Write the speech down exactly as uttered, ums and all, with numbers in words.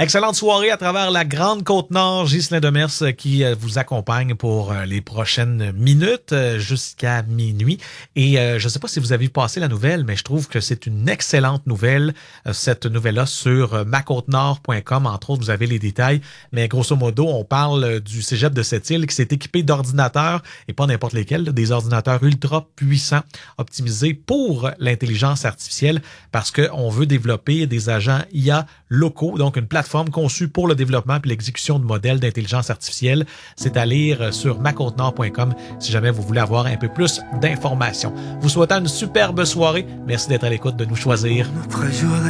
Excellente soirée à travers la Grande Côte-Nord. Ghislain Demers qui vous accompagne pour les prochaines minutes jusqu'à minuit. Et euh, je ne sais pas si vous avez passé la nouvelle, mais je trouve que c'est une excellente nouvelle. Cette nouvelle-là sur ma côte nord point com, entre autres, vous avez les détails. Mais grosso modo, on parle du cégep de Sept-Îles qui s'est équipé d'ordinateurs, et pas n'importe lesquels, des ordinateurs ultra puissants, optimisés pour l'intelligence artificielle, parce qu'on veut développer des agents I A locaux, donc une plateforme conçue pour le développement et l'exécution de modèles d'intelligence artificielle. C'est à lire sur ma côte nord point com si jamais vous voulez avoir un peu plus d'informations. Vous souhaitant une superbe soirée. Merci d'être à l'écoute, de nous choisir. Notre journée.